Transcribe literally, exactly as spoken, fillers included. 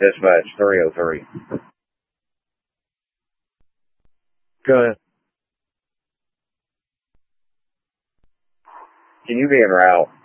Dispatch three oh three. Go ahead. Can you be en route